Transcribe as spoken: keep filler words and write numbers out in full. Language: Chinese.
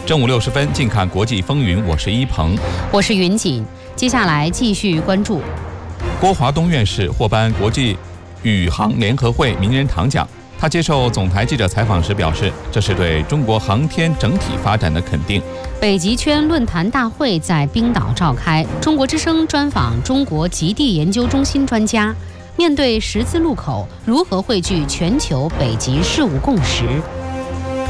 正午六十分，近看国际风云，我是一鹏， 我是云锦。接下来继续关注郭华东院士获颁国际宇航联合会名人堂奖。他接受总台记者采访时表示，这是对中国航天整体发展的肯定。 北极圈论坛大会在冰岛召开，中国之声专访中国极地研究中心专家，面对十字路口，如何汇聚全球北极事务共识？